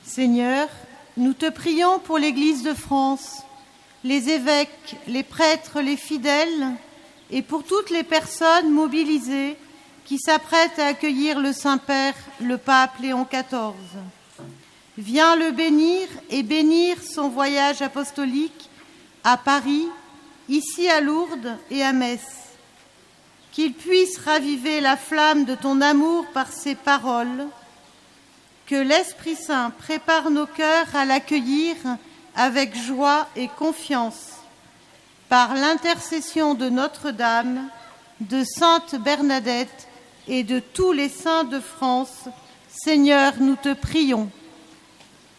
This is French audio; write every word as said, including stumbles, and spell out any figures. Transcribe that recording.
Seigneur, nous te prions pour l'Église de France, les évêques, les prêtres, les fidèles et pour toutes les personnes mobilisées qui s'apprêtent à accueillir le Saint-Père, le pape Léon quatorze. Viens le bénir et bénir son voyage apostolique à Paris, ici à Lourdes et à Metz. Qu'il puisse raviver la flamme de ton amour par ses paroles, que l'Esprit Saint prépare nos cœurs à l'accueillir avec joie et confiance. Par l'intercession de Notre-Dame, de Sainte Bernadette et de tous les saints de France, Seigneur, nous te prions.